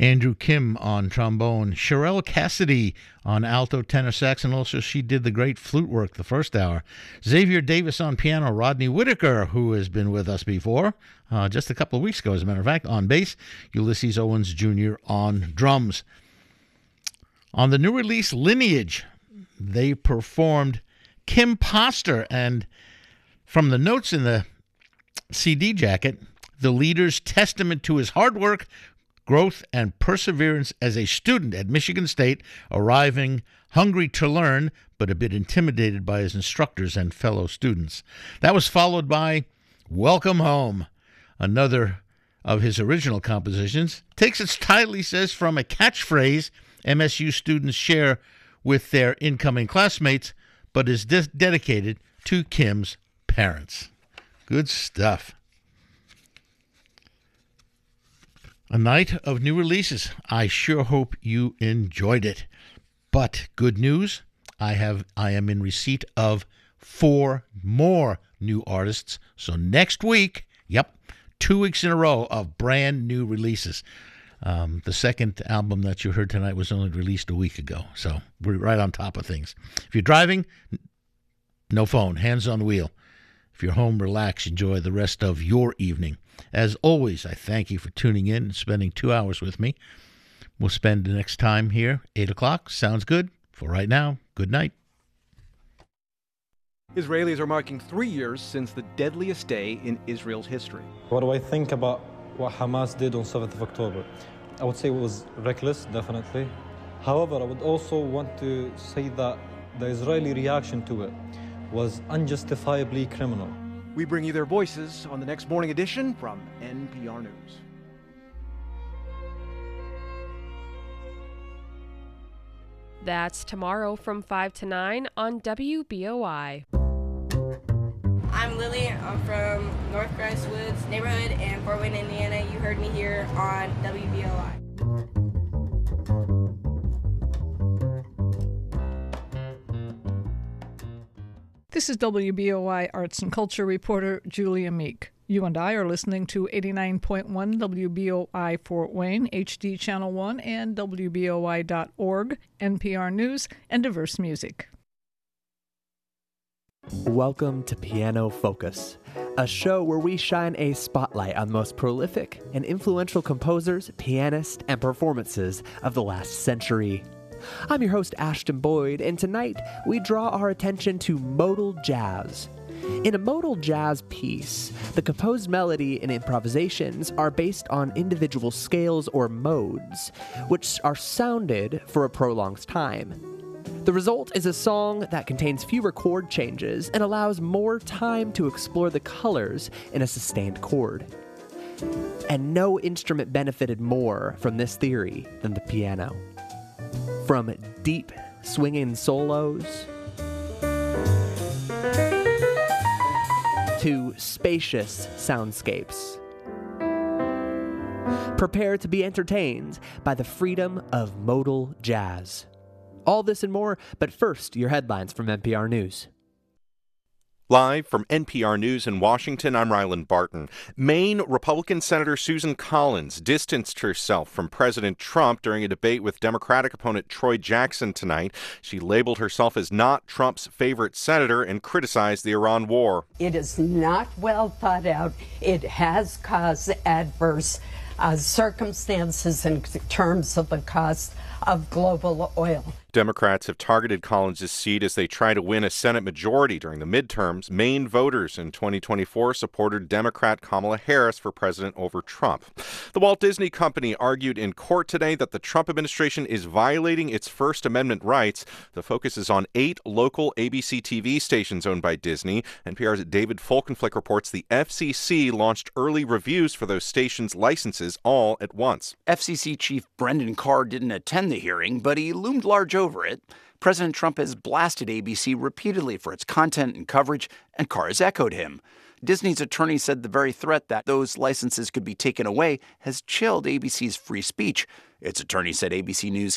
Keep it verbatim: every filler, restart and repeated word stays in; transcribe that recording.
Andrew Kim on trombone, Sherelle Cassidy on alto, tenor sax, and also she did the great flute work the first hour. Xavier Davis on piano, Rodney Whitaker, who has been with us before, uh, just a couple of weeks ago, as a matter of fact, on bass, Ulysses Owens Junior on drums. On the new release, Lineage, they performed Kim Poster, and from the notes in the C D jacket, the leader's testament to his hard work, growth, and perseverance as a student at Michigan State, arriving hungry to learn, but a bit intimidated by his instructors and fellow students. That was followed by Welcome Home, another of his original compositions. Takes its title, he says, from a catchphrase M S U students share with their incoming classmates, but is de- dedicated to Kim's parents. Good stuff. A night of new releases. I sure hope you enjoyed it. But good news, I have I am in receipt of four more new artists. So next week, yep, two weeks in a row of brand new releases. Um, the second album that you heard tonight was only released a week ago. So we're right on top of things. If you're driving, no phone, hands on the wheel. If you're home, relax, enjoy the rest of your evening. As always, I thank you for tuning in and spending two hours with me. We'll spend the next time here, eight o'clock. Sounds good? For right now, good night. Israelis are marking three years since the deadliest day in Israel's history. What do I think about what Hamas did on seventh of October? I would say it was reckless, definitely. However, I would also want to say that the Israeli reaction to it was unjustifiably criminal. We bring you their voices on the next morning edition from N P R News. That's tomorrow from five to nine on W B O I. I'm Lily. I'm from North Grass Woods neighborhood in Fort Wayne, Indiana. You heard me here on W B O I. This is W B O I Arts and Culture reporter Julia Meek. You and I are listening to eighty-nine point one W B O I Fort Wayne, H D Channel one, and W B O I dot org, N P R News, and diverse music. Welcome to Piano Focus, a show where we shine a spotlight on the most prolific and influential composers, pianists, and performances of the last century. I'm your host, Ashton Boyd, and tonight we draw our attention to modal jazz. In a modal jazz piece, the composed melody and improvisations are based on individual scales or modes, which are sounded for a prolonged time. The result is a song that contains fewer chord changes and allows more time to explore the colors in a sustained chord. And no instrument benefited more from this theory than the piano. From deep, swinging solos to spacious soundscapes. Prepare to be entertained by the freedom of modal jazz. All this and more, but first, your headlines from N P R News. Live from N P R News in Washington, I'm Ryland Barton. Maine Republican Senator Susan Collins distanced herself from President Trump during a debate with Democratic opponent Troy Jackson tonight. She labeled herself as not Trump's favorite senator and criticized the Iran war. It is not well thought out. It has caused adverse uh, circumstances in terms of the cost of global oil. Democrats have targeted Collins' seat as they try to win a Senate majority during the midterms. Maine voters in twenty twenty-four supported Democrat Kamala Harris for president over Trump. The Walt Disney Company argued in court today that the Trump administration is violating its First Amendment rights. The focus is on eight local A B C T V stations owned by Disney. N P R's David Folkenflik reports the F C C launched early reviews for those stations' licenses all at once. F C C Chief Brendan Carr didn't attend the hearing, but he loomed large over it. President Trump has blasted A B C repeatedly for its content and coverage, and Carr has echoed him. Disney's attorney said the very threat that those licenses could be taken away has chilled A B C's free speech. Its attorney said A B C News